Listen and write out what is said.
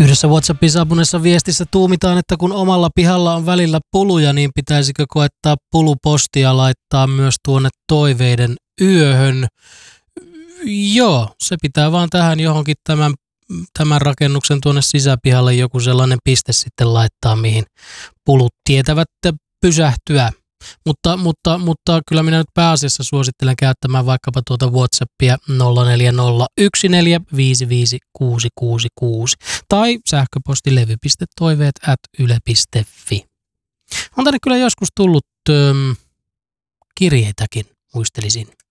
Yhdessä WhatsAppin saapuneessa viestissä tuumitaan, että kun omalla pihalla on välillä puluja, niin pitäisikö koettaa pulupostia laittaa myös tuonne toiveiden yöhön. Joo, se pitää vaan tähän johonkin tämän rakennuksen tuonne sisäpihalle joku sellainen piste sitten laittaa, mihin pulut tietävät pysähtyä. Mutta kyllä minä nyt pääasiassa suosittelen käyttämään vaikkapa tuota WhatsAppia 0401455666 tai sähköposti levy.toiveet@yle.fi. On tänne kyllä joskus tullut kirjeitäkin, muistelisin.